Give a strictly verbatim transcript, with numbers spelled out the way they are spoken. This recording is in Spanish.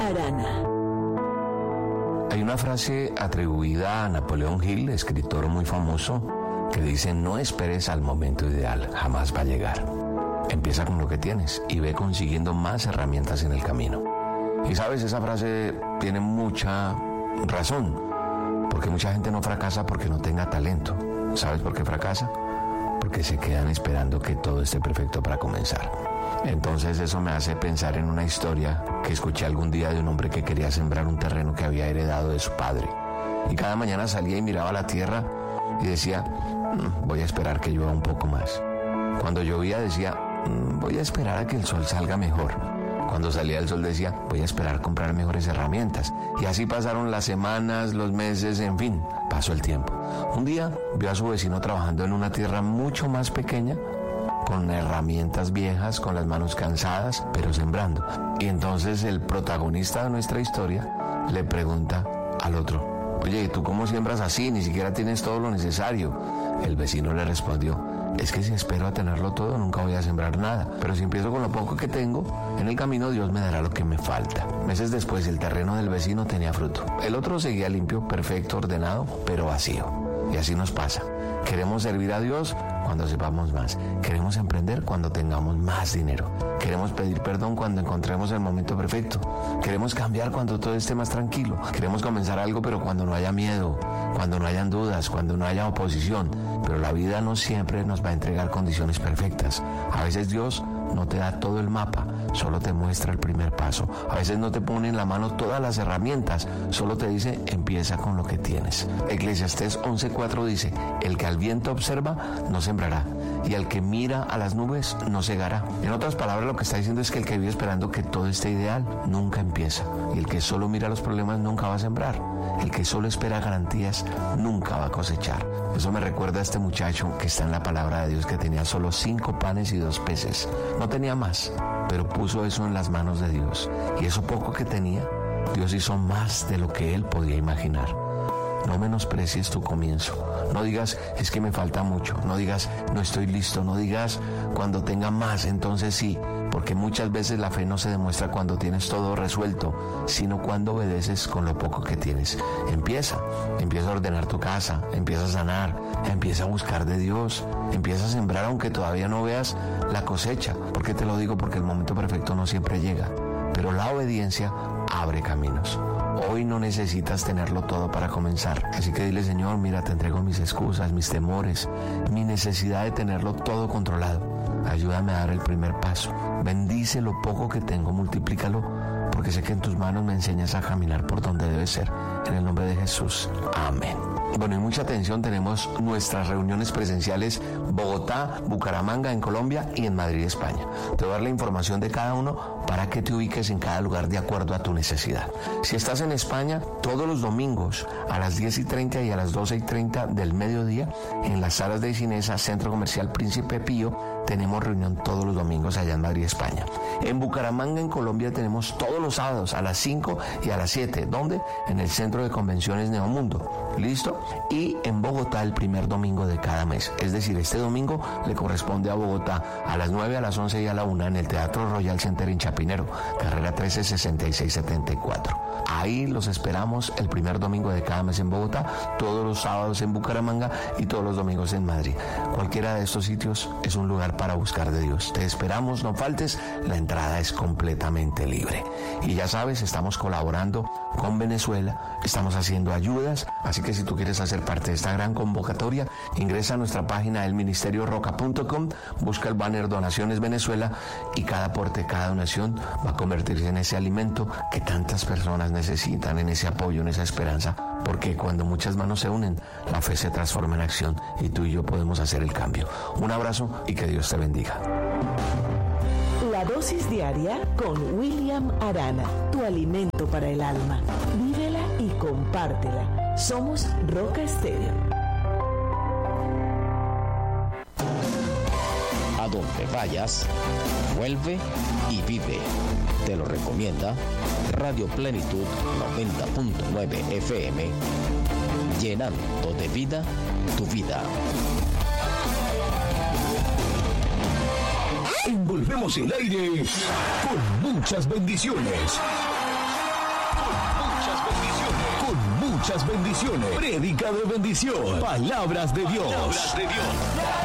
Arana. Hay una frase atribuida a Napoleón Hill, escritor muy famoso, que dice: no esperes al momento ideal, jamás va a llegar. Empieza con lo que tienes y ve consiguiendo más herramientas en el camino. Y sabes, esa frase tiene mucha razón, porque mucha gente no fracasa porque no tenga talento. ¿Sabes por qué fracasa? Porque se quedan esperando que todo esté perfecto para comenzar. Entonces eso me hace pensar en una historia que escuché algún día de un hombre que quería sembrar un terreno que había heredado de su padre. Y cada mañana salía y miraba la tierra y decía: mmm, voy a esperar que llueva un poco más. Cuando llovía decía: mmm, voy a esperar a que el sol salga mejor. Cuando salía el sol decía: voy a esperar comprar mejores herramientas. Y así pasaron las semanas, los meses, en fin, pasó el tiempo. Un día vio a su vecino trabajando en una tierra mucho más pequeña, con herramientas viejas, con las manos cansadas, pero sembrando. Y entonces el protagonista de nuestra historia le pregunta al otro: oye, ¿tú cómo siembras así? Ni siquiera tienes todo lo necesario. El vecino le respondió: es que si espero a tenerlo todo, nunca voy a sembrar nada. Pero si empiezo con lo poco que tengo, en el camino Dios me dará lo que me falta. Meses después, el terreno del vecino tenía fruto. El otro seguía limpio, perfecto, ordenado, pero vacío. Y así nos pasa. Queremos servir a Dios cuando sepamos más. Queremos emprender cuando tengamos más dinero. Queremos pedir perdón cuando encontremos el momento perfecto. Queremos cambiar cuando todo esté más tranquilo. Queremos comenzar algo, pero cuando no haya miedo, cuando no hayan dudas, cuando no haya oposición. Pero la vida no siempre nos va a entregar condiciones perfectas. A veces Dios no te da todo el mapa, solo te muestra el primer paso. A veces no te pone en la mano todas las herramientas, solo te dice: empieza con lo que tienes. Eclesiastés once cuatro dice: el que al viento observa no sembrará, y el que mira a las nubes no segará. En otras palabras, lo que está diciendo es que el que vive esperando que todo esté ideal nunca empieza, y el que solo mira los problemas nunca va a sembrar. El que solo espera garantías nunca va a cosechar. Eso me recuerda a este muchacho que está en la palabra de Dios, que tenía solo cinco panes y dos peces. No tenía más, pero puso eso en las manos de Dios. Y eso poco que tenía, Dios hizo más de lo que él podía imaginar. No menosprecies tu comienzo. No digas: es que me falta mucho. No digas: no estoy listo. No digas: cuando tenga más, entonces sí. Porque muchas veces la fe no se demuestra cuando tienes todo resuelto, sino cuando obedeces con lo poco que tienes. Empieza, empieza a ordenar tu casa, empieza a sanar, empieza a buscar de Dios, empieza a sembrar aunque todavía no veas la cosecha. ¿Por qué te lo digo? Porque el momento perfecto no siempre llega, pero la obediencia abre caminos. Hoy no necesitas tenerlo todo para comenzar. Así que dile: Señor, mira, te entrego mis excusas, mis temores, mi necesidad de tenerlo todo controlado. Ayúdame a dar el primer paso. Bendice lo poco que tengo, multiplícalo, porque sé que en tus manos me enseñas a caminar por donde debe ser. En el nombre de Jesús. Amén. Bueno, y mucha atención, tenemos nuestras reuniones presenciales: Bogotá, Bucaramanga en Colombia y en Madrid, España. Te voy a dar la información de cada uno para que te ubiques en cada lugar de acuerdo a tu necesidad. Si estás en España, todos los domingos a las diez y treinta y a las doce y treinta del mediodía, en las salas de Cinesa, Centro Comercial Príncipe Pío, tenemos reunión todos los domingos allá en Madrid, España. En Bucaramanga, en Colombia, tenemos todos los sábados a las cinco y a las siete. ¿Dónde? En el Centro de Convenciones Neomundo. ¿Listo? Y en Bogotá el primer domingo de cada mes. Es decir, este domingo le corresponde a Bogotá a las nueve, a las once y a la una en el Teatro Royal Center en Chapinero, carrera trece sesenta y seis setenta y cuatro. Ahí los esperamos el primer domingo de cada mes en Bogotá, todos los sábados en Bucaramanga y todos los domingos en Madrid. Cualquiera de estos sitios es un lugar para buscar de Dios. Te esperamos, no faltes, la entrada es completamente libre. Y ya sabes, estamos colaborando con Venezuela, estamos haciendo ayudas, así que si tú quieres hacer parte de esta gran convocatoria, ingresa a nuestra página el ministerio roca punto com, busca el banner Donaciones Venezuela y cada aporte, cada donación va a convertirse en ese alimento que tantas personas necesitan, en ese apoyo, en esa esperanza, porque cuando muchas manos se unen, la fe se transforma en acción y tú y yo podemos hacer el cambio. Un abrazo y que Dios te bendiga. La dosis diaria con William Arana, tu alimento para el alma. Vívela y compártela. Somos Roca Estéreo. A donde vayas, vuelve y vive. Te lo recomienda Radio Plenitud noventa punto nueve F M, llenando de vida tu vida. Envolvemos el aire con muchas bendiciones. muchas bendiciones. Prédica de bendición. Palabras de Dios. Palabras de Dios.